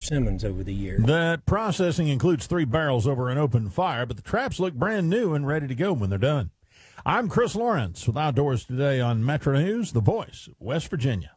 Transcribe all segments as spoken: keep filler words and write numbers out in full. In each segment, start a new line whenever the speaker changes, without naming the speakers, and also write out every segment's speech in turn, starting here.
Simmons over the years.
That processing includes three barrels over an open fire, but the traps look brand new and ready to go when they're done. I'm Chris Lawrence with Outdoors Today on Metro News, the voice of West Virginia.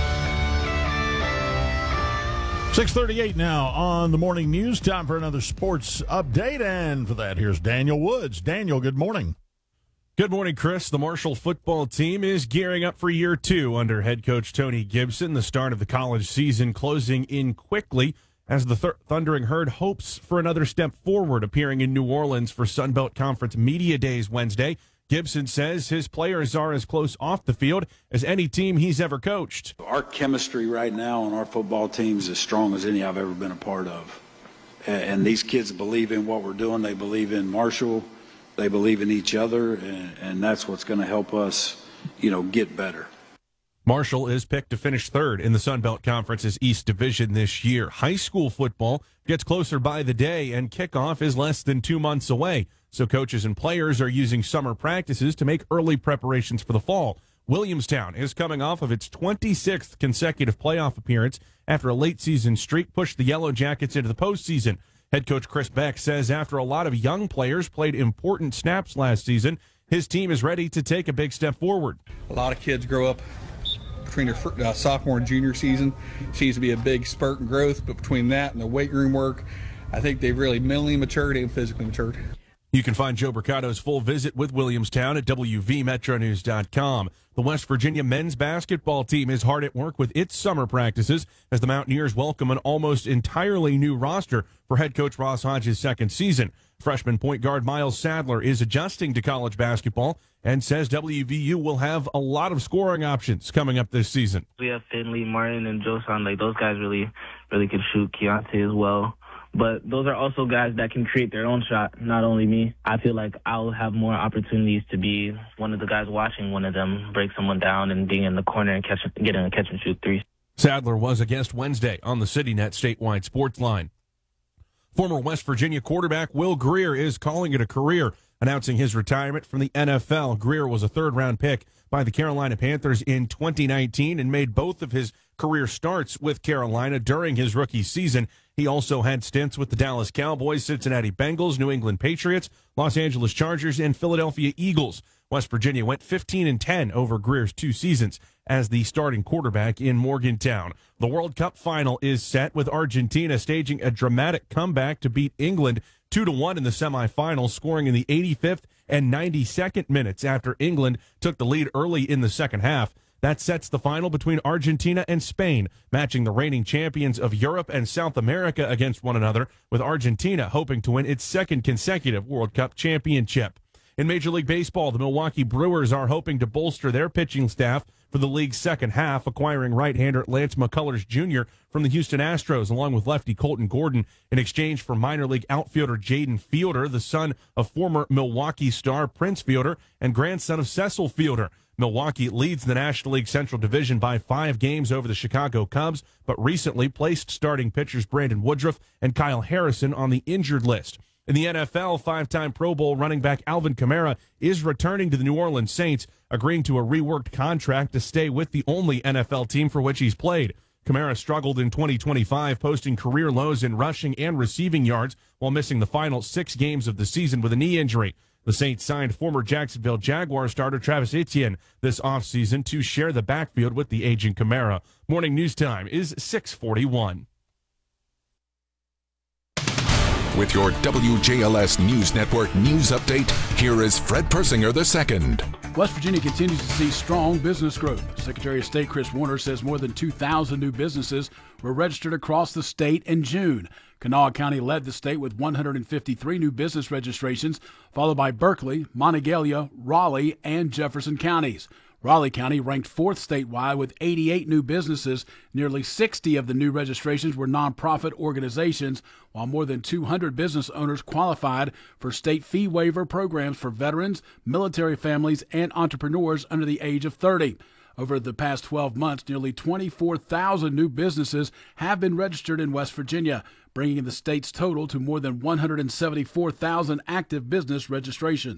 six thirty-eight now on the morning news. Time for another sports update, and for that, here's Daniel Woods. Daniel, good morning.
Good morning, Chris. The Marshall football team is gearing up for year two under head coach Tony Gibson. The start of the college season closing in quickly as the th- Thundering Herd hopes for another step forward, appearing in New Orleans for Sun Belt Conference Media Days Wednesday. Gibson says his players are as close off the field as any team he's ever coached.
Our chemistry right now on our football team is as strong as any I've ever been a part of. And these kids believe in what we're doing. They believe in Marshall. They believe in each other, and, and that's what's going to help us, you know, get better.
Marshall is picked to finish third in the Sun Belt Conference's East Division this year. High school football gets closer by the day, and kickoff is less than two months away. So coaches and players are using summer practices to make early preparations for the fall. Williamstown is coming off of its twenty-sixth consecutive playoff appearance after a late-season streak pushed the Yellow Jackets into the postseason. Head coach Chris Beck says after a lot of young players played important snaps last season, his team is ready to take a big step forward.
A lot of kids grow up between their uh, sophomore and junior season. Seems to be a big spurt in growth, but between that and the weight room work, I think they've really mentally matured and physically matured.
You can find Joe Mercado's full visit with Williamstown at W V Metro News dot com. The West Virginia men's basketball team is hard at work with its summer practices as the Mountaineers welcome an almost entirely new roster for head coach Ross Hodges' second season. Freshman point guard Miles Sadler is adjusting to college basketball and says W V U will have a lot of scoring options coming up this season.
We have Finley, Martin, and Josan. Like, those guys really, really can shoot. Keontae as well. But those are also guys that can create their own shot, not only me. I feel like I'll have more opportunities to be one of the guys watching one of them break someone down and being in the corner and catch, getting a catch and shoot three.
Sadler was a guest Wednesday on the CityNet statewide sports line. Former West Virginia quarterback Will Grier is calling it a career, announcing his retirement from the N F L. Grier was a third-round pick by the Carolina Panthers in twenty nineteen and made both of his career starts with Carolina during his rookie season. He also had stints with the Dallas Cowboys, Cincinnati Bengals, New England Patriots, Los Angeles Chargers, and Philadelphia Eagles. West Virginia went fifteen and ten over Grier's two seasons as the starting quarterback in Morgantown. The World Cup final is set with Argentina staging a dramatic comeback to beat England two to one in the semifinals, scoring in the eighty-fifth and ninety-second minutes after England took the lead early in the second half. That sets the final between Argentina and Spain, matching the reigning champions of Europe and South America against one another, with Argentina hoping to win its second consecutive World Cup championship. In Major League Baseball, the Milwaukee Brewers are hoping to bolster their pitching staff for the league's second half, acquiring right-hander Lance McCullers Junior from the Houston Astros, along with lefty Colton Gordon, in exchange for minor league outfielder Jaden Fielder, the son of former Milwaukee star Prince Fielder and grandson of Cecil Fielder. Milwaukee leads the National League Central Division by five games over the Chicago Cubs, but recently placed starting pitchers Brandon Woodruff and Kyle Harrison on the injured list. In the N F L, five-time Pro Bowl running back Alvin Kamara is returning to the New Orleans Saints, agreeing to a reworked contract to stay with the only N F L team for which he's played. Kamara struggled in twenty twenty-five, posting career lows in rushing and receiving yards while missing the final six games of the season with a knee injury. The Saints signed former Jacksonville Jaguars starter Travis Etienne this offseason to share the backfield with the aging Kamara. Morning news time is six forty-one.
With your W J L S News Network news update, here is Fred Persinger the second.
West Virginia continues to see strong business growth. Secretary of State Chris Warner says more than two thousand new businesses were registered across the state in June. Kanawha County led the state with one hundred fifty-three new business registrations, followed by Berkeley, Monongalia, Raleigh, and Jefferson counties. Raleigh County ranked fourth statewide with eighty-eight new businesses. Nearly sixty of the new registrations were nonprofit organizations, while more than two hundred business owners qualified for state fee waiver programs for veterans, military families, and entrepreneurs under the age of thirty. Over the past twelve months, nearly twenty-four thousand new businesses have been registered in West Virginia, bringing the state's total to more than one hundred seventy-four thousand active business registrations.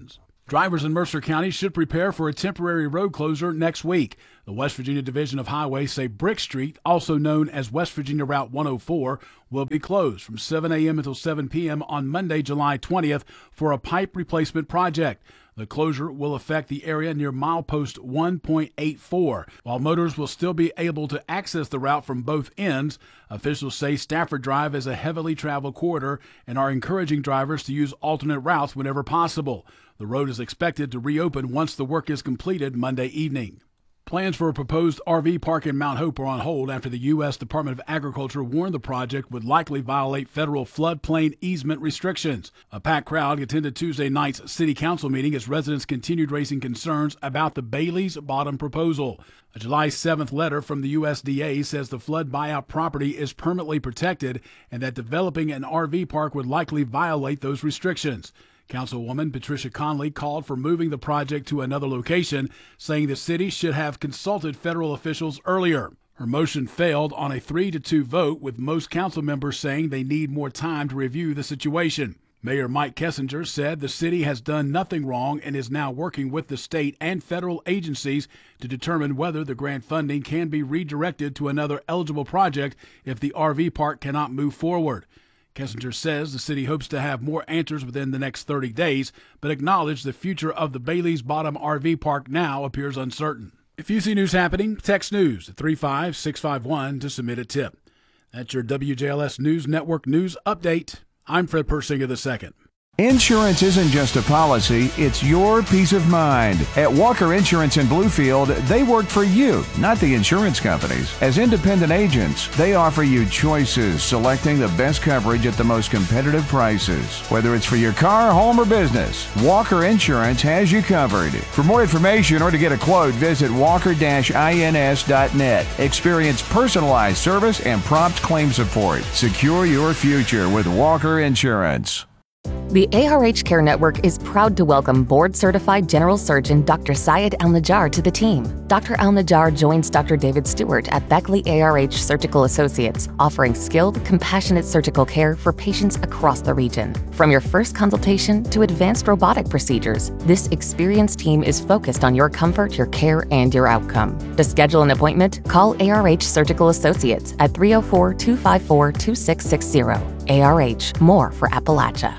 Drivers in Mercer County should prepare for a temporary road closure next week. The West Virginia Division of Highways say Brick Street, also known as West Virginia Route one oh four, will be closed from seven a.m. until seven p.m. on Monday, July twentieth for a pipe replacement project. The closure will affect the area near milepost one point eight four. While motorists will still be able to access the route from both ends, officials say Stafford Drive is a heavily traveled corridor and are encouraging drivers to use alternate routes whenever possible. The road is expected to reopen once the work is completed Monday evening. Plans for a proposed R V park in Mount Hope are on hold after the U S Department of Agriculture warned the project would likely violate federal floodplain easement restrictions. A packed crowd attended Tuesday night's city council meeting as residents continued raising concerns about the Bailey's Bottom proposal. A July seventh letter from the U S D A says the flood buyout property is permanently protected and that developing an R V park would likely violate those restrictions. Councilwoman Patricia Conley called for moving the project to another location, saying the city should have consulted federal officials earlier. Her motion failed on a three to two vote, with most council members saying they need more time to review the situation. Mayor Mike Kessinger said the city has done nothing wrong and is now working with the state and federal agencies to determine whether the grant funding can be redirected to another eligible project if the R V park cannot move forward. Kessinger says the city hopes to have more answers within the next thirty days, but acknowledged the future of the Bailey's Bottom R V Park now appears uncertain. If you see news happening, text news at three five six five one to submit a tip. That's your W J L S News Network News Update. I'm Fred Persinger the second.
Insurance isn't just a policy, it's your peace of mind. At Walker Insurance in Bluefield, they work for you, not the insurance companies. As independent agents, they offer you choices, selecting the best coverage at the most competitive prices. Whether it's for your car, home, or business, Walker Insurance has you covered. For more information or to get a quote, visit walker dash ins dot net. Experience personalized service and prompt claim support. Secure your future with Walker Insurance.
The A R H Care Network is proud to welcome board-certified general surgeon Doctor Syed Al-Najjar to the team. Doctor Al-Najjar joins Doctor David Stewart at Beckley A R H Surgical Associates, offering skilled, compassionate surgical care for patients across the region. From your first consultation to advanced robotic procedures, this experienced team is focused on your comfort, your care, and your outcome. To schedule an appointment, call A R H Surgical Associates at three oh four, two five four, two six six zero. A R H, more for Appalachia.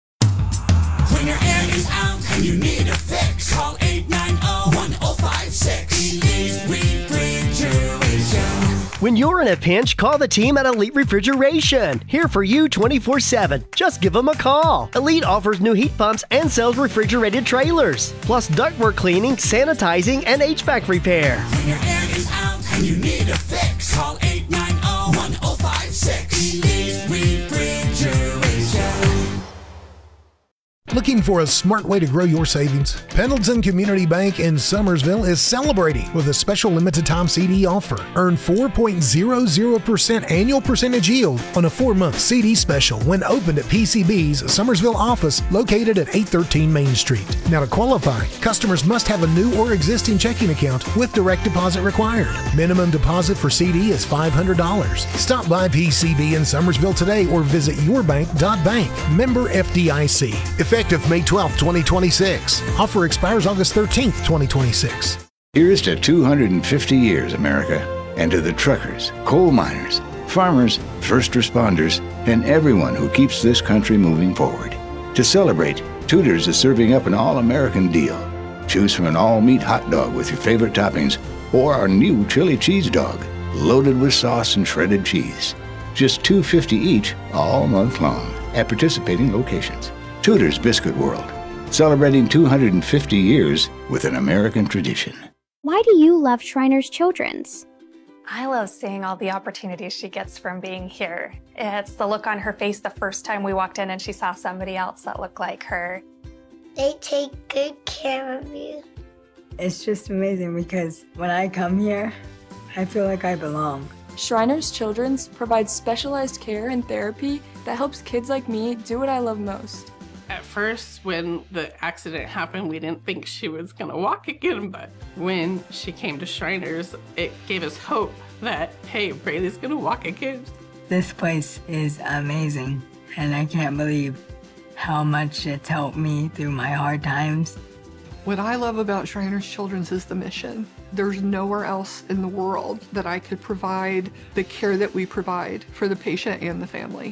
When your air is out and you need a fix, call eight nine zero, one zero five six. Elite Refrigeration.
When you're in a pinch, call the team at Elite Refrigeration. Here for you twenty-four seven. Just give them a call. Elite offers new heat pumps and sells refrigerated trailers, plus ductwork cleaning, sanitizing, and H V A C repair.
When your air is out and you need a fix, call eight nine zero, one zero five six. Elite Refrigeration.
Looking for a smart way to grow your savings? Pendleton Community Bank in Summersville is celebrating with a special limited time C D offer. Earn four point zero zero percent annual percentage yield on a four-month C D special when opened at P C B's Summersville office located at eight thirteen Main Street. Now to qualify, customers must have a new or existing checking account with direct deposit required. Minimum deposit for C D is five hundred dollars. Stop by P C B in Summersville today or visit your bank dot bank. Member F D I C. Effective May twelfth, twenty twenty-six. Offer expires August thirteenth, twenty twenty-six.
Here's to two hundred fifty years, America, and to the truckers, coal miners, farmers, first responders, and everyone who keeps this country moving forward. To celebrate, Tudor's is serving up an all-American deal. Choose from an all-meat hot dog with your favorite toppings or our new chili cheese dog, loaded with sauce and shredded cheese. Just two dollars and fifty cents each all month long at participating locations. Tudor's Biscuit World, celebrating two hundred fifty years with an American tradition.
Why do you love Shriners Children's?
I love seeing all the opportunities she gets from being here. It's the look on her face the first time we walked in and she saw somebody else that looked like her.
They take good care of you.
It's just amazing because when I come here, I feel like I belong.
Shriners Children's provides specialized care and therapy that helps kids like me do what I love most.
At first, when the accident happened, we didn't think she was gonna walk again, but when she came to Shriners, it gave us hope that, hey, Braylee's gonna walk again.
This place is amazing, and I can't believe how much it's helped me through my hard times.
What I love about Shriners Children's is the mission. There's nowhere else in the world that I could provide the care that we provide for the patient and the family.